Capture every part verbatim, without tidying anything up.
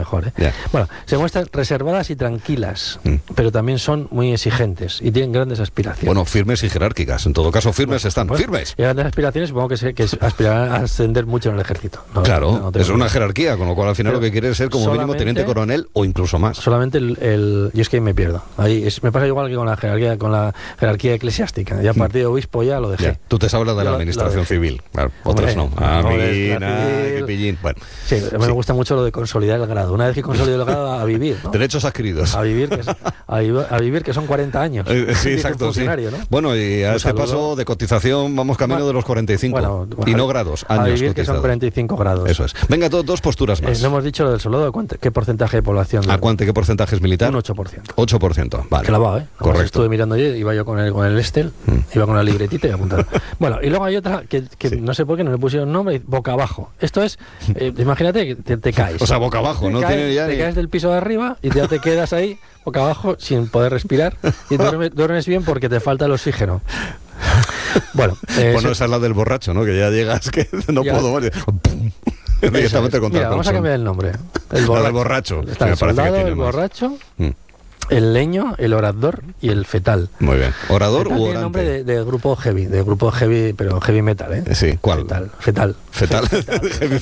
mejor, ¿eh? Ya. Bueno, se muestran reservadas y tranquilas, mm. pero también son muy exigentes y tienen grandes aspiraciones. Bueno, firmes y jerárquicas. En todo caso, firmes bueno, están. Pues, firmes. Y grandes aspiraciones, supongo que, se, que aspirarán a ascender mucho en el ejército. No, claro, no es una jerarquía, con lo cual al final pero lo que quiere es ser como mínimo teniente coronel o incluso más. Solamente el, el yo es que me pierdo. Ahí es, me pasa igual que con la jerarquía, con la jerarquía eclesiástica. Ya a partir de obispo ya lo dejé. Ya, tú te sabes de la administración civil, claro, otros no. Ah, pillín. Bueno, sí, a mí sí. me gusta mucho lo de consolidar el grado. Una vez que consolido el grado, a vivir, ¿no? Derechos adquiridos. A vivir, que es, a, vivir, a vivir que son cuarenta años. Eh, sí, exacto, sí. ¿no? Bueno, y a un este saludo. Paso de cotización vamos camino bueno, de los cuarenta y cinco. Bueno, bueno, y no grados, años a vivir cotizado. Que son cuarenta y cinco grados. Eso es. Venga, do, dos posturas más. Eh, no hemos dicho lo del soldado. ¿Qué porcentaje de población? ¿A cuánto? ¿Qué porcentaje es militar? Un ocho por ciento. ocho por ciento, vale. Que la va, ¿eh? Correcto. Estuve mirando ayer, iba yo con el, con el Estel, mm. iba con la libretita y apuntado. Bueno, y luego hay otra que, que sí. no sé por qué no le pusieron nombre, boca abajo. Esto es, eh, imagínate que te, te caes. O sea, boca abajo, te no caes, tiene ya Te ni... caes del piso de arriba y ya te quedas ahí, boca abajo, sin poder respirar y duermes, duermes bien porque te falta el oxígeno. Bueno, eh, bueno esa es la del borracho, ¿no? Que ya llegas, que no ya. puedo ver. Directamente contra Mira, el vamos a cambiar el nombre. El borracho. El borracho. Está el soldado, el borracho, mm. el leño, el orador y el fetal. Muy bien. ¿Orador u orante? Tiene nombre de, de grupo heavy, de grupo heavy, pero heavy metal, ¿eh? Sí, ¿cuál? Fetal. Fetal. Fetal. fetal. Heavy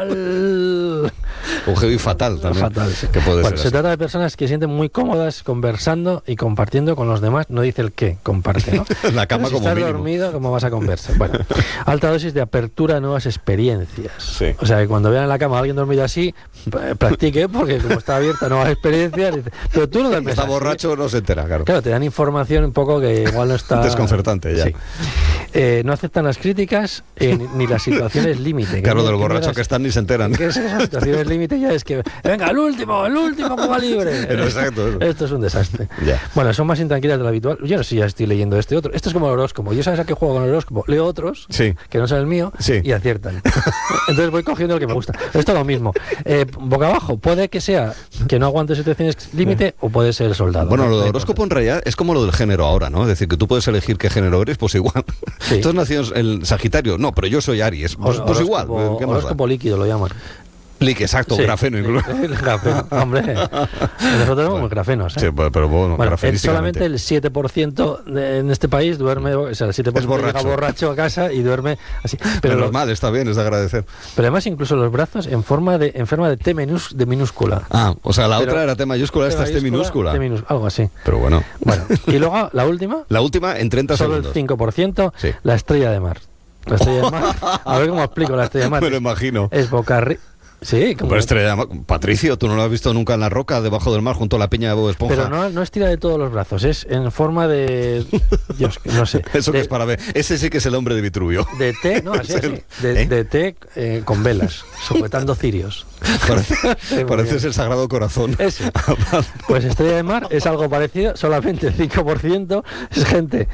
fetal. O heavy fatal también. Fatal, sí. Que puede bueno, ser se así. trata de personas que se sienten muy cómodas conversando y compartiendo con los demás. No dice el qué, comparte, ¿no? La cama pero si como estás mínimo. dormido, ¿cómo vas a conversar? Bueno, alta dosis de apertura a nuevas experiencias. Sí. O sea, que cuando vean en la cama a alguien dormido así, practique, porque como está abierta a nuevas experiencias, dice, pero tú no te Está borracho, ¿sí? No se entera, claro. Claro, te dan información un poco que igual no está... Desconcertante, ya. Sí. Eh, no aceptan las críticas eh, ni, ni las situaciones límite. Claro, del borracho que están ni se enteran. ¿Qué es esas situaciones límite? Ya es que, venga, el último, el último que va libre. Pero exacto. Eso. Esto es un desastre. Ya. Bueno, son más intranquilas de lo habitual. Yo no sé si ya estoy leyendo este otro. Esto es como el horóscopo. Yo sabes a qué juego con el horóscopo. Leo otros, sí. que no son el mío, sí. y aciertan. Entonces voy cogiendo el que me gusta. Esto es lo mismo. Eh, boca abajo, puede que sea que no aguante situaciones límite o puede ser el soldado. Bueno, lo del horóscopo en realidad es como lo del género ahora, ¿no? Es decir, que tú puedes elegir qué género eres, pues igual. Sí. ¿Tú has nacido en Sagitario? No, pero yo soy Aries. Pues, pues igual. ¿Qué más horóscopo da? Líquido lo llaman. Lique, exacto, sí, grafeno incluso. Grafeno, hombre. Nosotros tenemos muy grafenos, ¿eh? Sí, pero bueno, bueno el, solamente el siete por ciento de, en este país duerme, o sea, el siete por ciento llega borracho a casa y duerme así. Pero, pero normal, está bien, es de agradecer. Pero además incluso los brazos en forma de en forma de T minús, de minúscula. Ah, o sea, la pero, otra era T mayúscula, esta es T minúscula. T minúscula, algo así. Pero bueno. Bueno, y luego la última. La última en treinta solo segundos. Solo el cinco por ciento, sí. La estrella de mar. La estrella de mar. A ver cómo explico la estrella de mar. Me lo imagino. Es boca arriba. Sí, como pero estrella, Patricio, tú no lo has visto nunca en la roca debajo del mar junto a la peña de Bob Esponja. Pero no, no estira de todos los brazos, es en forma de Dios, no sé. Eso de, que es para ver. Ese sí que es el hombre de Vitruvio. De té, no, así, así. De, ¿eh? de té eh, con velas, sujetando cirios. Parece, sí, parece el Sagrado Corazón. Ese. Pues estrella de mar es algo parecido, solamente el cinco por ciento es gente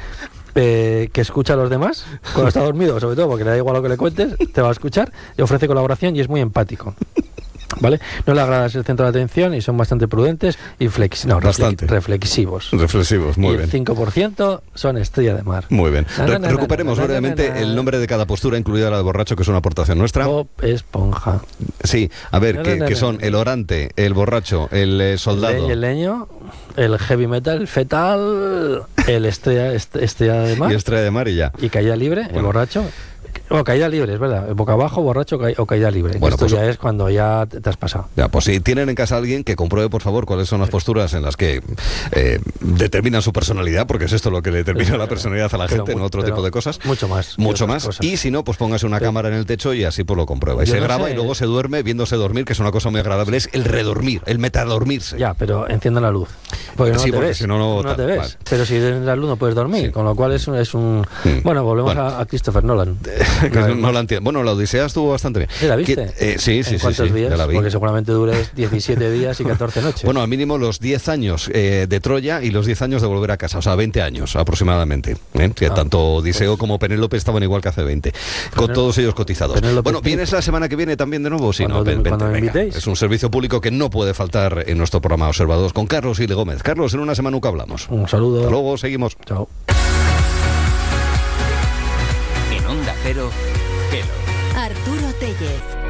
Eh, que escucha a los demás cuando está dormido, sobre todo porque le da igual lo que le cuentes, te va a escuchar, le ofrece colaboración y es muy empático. ¿Vale? No le agradas el centro de atención y son bastante prudentes y flex no, bastante. reflexivos. Reflexivos, muy y bien. El cinco por ciento son estrella de mar. Muy bien. Na, na, na, Recuperemos na, na, brevemente na, na, na. el nombre de cada postura, incluida la de borracho, que es una aportación nuestra. Bob Esponja. Sí, a ver, na, que, na, que na, son na. el orante, el borracho, el eh, soldado. El, el leño, el heavy metal, el fetal, el estrella, estrella de mar. Y estrella de mar y ya. Y caída libre, bueno. El borracho. O caída libre, es verdad. Boca abajo, borracho ca o caída libre. Bueno, Esto pues, ya es cuando ya te has pasado. Ya, pues si tienen en casa a alguien que compruebe, por favor, cuáles son las posturas en las que eh, determinan su personalidad, porque es esto lo que le determina pero, la personalidad a la gente, no otro tipo de cosas. Mucho más. Mucho más. Cosas. Y si no, pues póngase una pero, cámara en el techo y así pues lo comprueba. Y se no graba sé. Y luego se duerme viéndose dormir, que es una cosa muy agradable. Es el redormir, el metadormirse. Ya, pero encienda la luz. Porque no sí, te porque ves. Si no, no, no te ves. Vale. Pero si en la luz no puedes dormir, sí. Con lo cual es un... Es un hmm. Bueno, volvemos bueno. A, a Christopher Nolan. no, no la entiendo. Bueno, la Odisea estuvo bastante bien. ¿Sí la viste? Eh, sí, sí, ¿En sí. cuántos sí, días? Ya la vi. Porque seguramente dure diecisiete días y catorce noches. Bueno, al mínimo los diez años eh, de Troya y los diez años de volver a casa. O sea, veinte años aproximadamente. ¿eh? Que ah, tanto Odiseo pues, como Penélope estaban igual que hace veinte. Con Penel todos ellos cotizados. Penélope bueno, ¿vienes la semana que viene también de nuevo? Sí, cuando, no, ven, cuando vente, me venga. invitéis. Es un servicio público que no puede faltar en nuestro programa Observados con Carlos Ile Gómez. Carlos, en una semana nunca hablamos. Un saludo. Hasta luego, seguimos. Chao. En Onda Cero, Hello. Arturo Tellez.